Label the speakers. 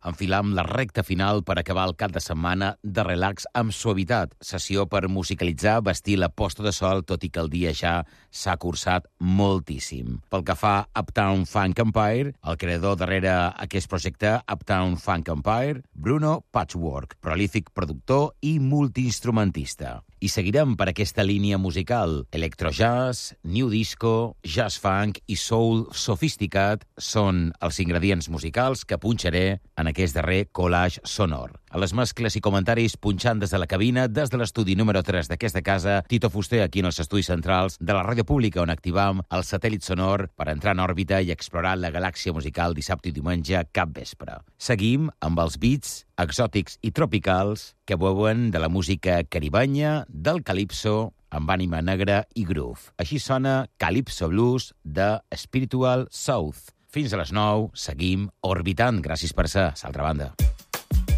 Speaker 1: enfilam la recta final per acabar el cap de setmana de relax amb suavitat. Sessió per musicalitzar, vestir la posta de sol, tot i que el dia ja s'ha cursat moltíssim. Pel que fa a Uptown Funk Empire, el creador darrere aquest projecte, Uptown Funk Empire, Bruno Patchwork, prolífic productor i multiinstrumentista. I seguirem per aquesta línia musical. Electrojazz, new disco, jazz funk i soul sofisticat són els ingredients musicals que punxaré en aquest darrer collage sonor. A les mescles i comentaris punxant des de la cabina, des de l'estudi número 3 d'aquesta casa, Tito Fuster, aquí en els estudis centrals de la ràdio pública, on activam el satèl·lit sonor per entrar en òrbita i explorar la galàxia musical dissabte i diumenge cap vespre. Seguim amb els beats exòtics i tropicals que beuen de la música caribenya, del calipso, amb ànima negra i groove. Així sona Calypso Blues de Spiritual South. Fins a les 9, seguim orbitant. Gràcies per ser, s'altra banda.